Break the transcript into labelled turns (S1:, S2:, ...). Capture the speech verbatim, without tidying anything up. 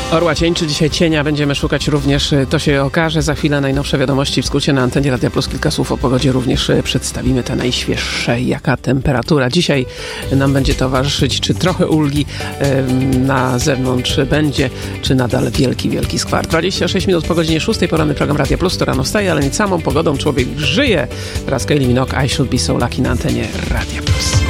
S1: Orła cień, czy dzisiaj cienia będziemy szukać również, to się okaże. Za chwilę najnowsze wiadomości w skrócie na antenie Radia Plus. Kilka słów o pogodzie również przedstawimy, te najświeższe. Jaka temperatura dzisiaj nam będzie towarzyszyć, czy trochę ulgi na zewnątrz będzie, czy nadal wielki, wielki skwar. dwadzieścia sześć minut po godzinie szóstej, poranny program Radia Plus, to rano wstaje, ale nie samą pogodą człowiek żyje. Teraz Kylie Minogue, I Should Be So Lucky na antenie Radia Plus.